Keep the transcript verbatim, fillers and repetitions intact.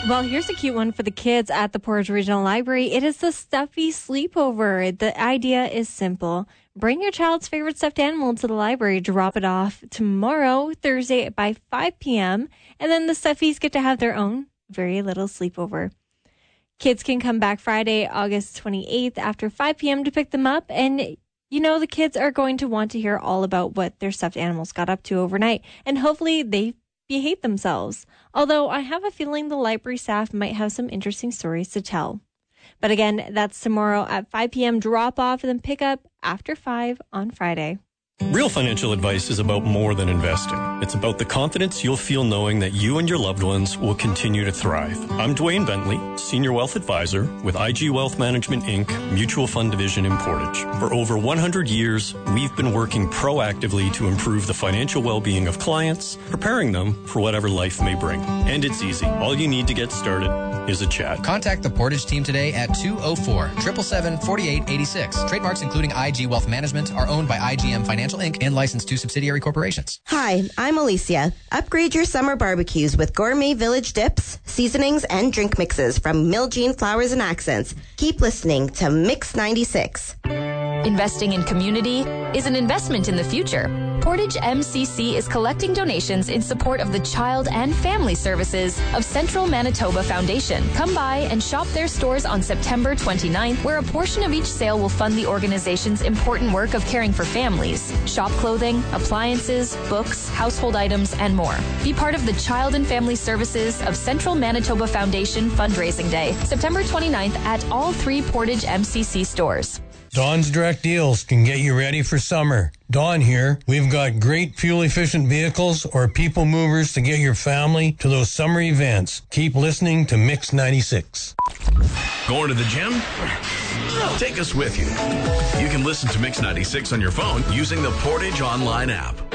Well, here's a cute one for the kids at the Portage Regional Library. It is the Stuffy Sleepover. The idea is simple. Bring your child's favorite stuffed animal to the library, drop it off tomorrow, Thursday by five p.m., and then the Stuffies get to have their own very little sleepover. Kids can come back Friday, August twenty-eighth after five p.m. to pick them up, and you know the kids are going to want to hear all about what their stuffed animals got up to overnight, and hopefully they behave themselves. Although I have a feeling the library staff might have some interesting stories to tell. But again, that's tomorrow at five p.m. drop off and then pick up after five on Friday. Real financial advice is about more than investing. It's about the confidence you'll feel knowing that you and your loved ones will continue to thrive. I'm Dwayne Bentley, Senior Wealth Advisor with I G Wealth Management, Incorporated, Mutual Fund Division in Portage. For over one hundred years, we've been working proactively to improve the financial well-being of clients, preparing them for whatever life may bring. And it's easy. All you need to get started is a chat. Contact the Portage team today at two oh four, seven seven seven, four eight eight six. Trademarks including I G Wealth Management are owned by I G M Financial Incorporated and licensed to subsidiary corporations. Hi, I'm Alicia. Upgrade your summer barbecues with gourmet village dips, seasonings, and drink mixes from Miljean Flowers and Accents. Keep listening to Mix ninety-six. Investing in community is an investment in the future. Portage M C C is collecting donations in support of the Child and Family Services of Central Manitoba Foundation. Come by and shop their stores on September twenty-ninth, where a portion of each sale will fund the organization's important work of caring for families. Shop clothing, appliances, books, household items, and more. Be part of the Child and Family Services of Central Manitoba Foundation Fundraising Day, September twenty-ninth at all three Portage M C C stores. Dawn's Direct Deals can get you ready for summer. Dawn here. We've got great fuel-efficient vehicles or people movers to get your family to those summer events. Keep listening to Mix ninety-six. Going to the gym? Take us with you. You can listen to Mix ninety-six on your phone using the Portage Online app.